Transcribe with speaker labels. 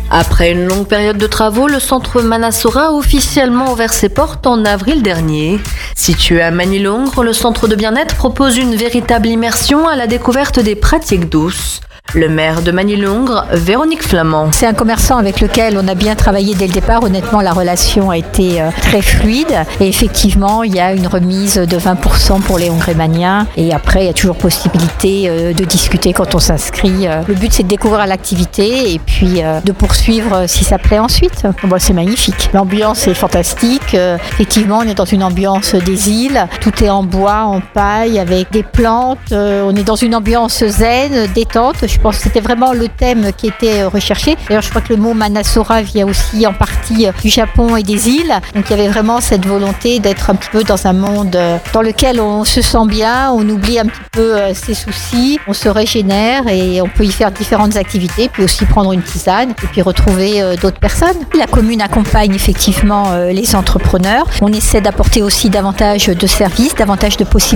Speaker 1: Après une longue période de travaux, le centre Manasora a officiellement ouvert ses portes en avril dernier. Situé à Manilongre, le centre de bien-être propose une véritable immersion à la découverte des pratiques douces. Le maire de Manilongre, Véronique Flamand.
Speaker 2: C'est un commerçant avec lequel on a bien travaillé dès le départ. Honnêtement, la relation a été très fluide. Et effectivement, il y a une remise de 20% pour les hongrémaniens. Et après, il y a toujours possibilité de discuter quand on s'inscrit. Le but, c'est de découvrir l'activité et puis de poursuivre si ça plaît ensuite. Bon, c'est magnifique. L'ambiance est fantastique. Effectivement, on est dans une ambiance des îles. Tout est en bois, en paille, avec des plantes. On est dans une ambiance zen, détente. Je pense que c'était vraiment le thème qui était recherché. D'ailleurs, je crois que le mot Manasora vient aussi en partie du Japon et des îles. Donc, il y avait vraiment cette volonté d'être un petit peu dans un monde dans lequel on se sent bien, on oublie un petit peu ses soucis, on se régénère et on peut y faire différentes activités, puis aussi prendre une tisane et puis retrouver d'autres personnes. La commune accompagne effectivement les entrepreneurs. On essaie d'apporter aussi davantage de services, davantage de possibilités